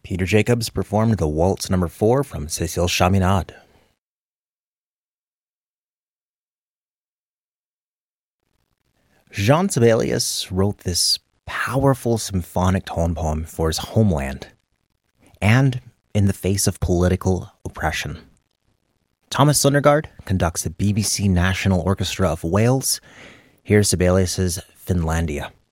Peter Jacobs performed the Waltz No. 4 from Cécile Chaminade. Jean Sibelius wrote this powerful symphonic tone poem for his homeland, and in the face of political oppression. Thomas Sundergaard conducts the BBC National Orchestra of Wales. Here's Sibelius' Finlandia.